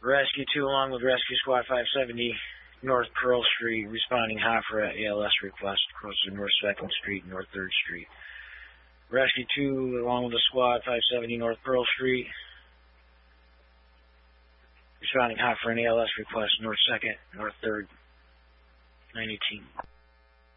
Rescue 2 along with Rescue Squad 570 North Pearl Street, responding Hoffer at ALS request across the North 2nd Street, North 3rd Street. Rescue 2 along with the Squad 570 North Pearl Street, responding Hoffer and ALS request North 2nd, North 3rd, 918.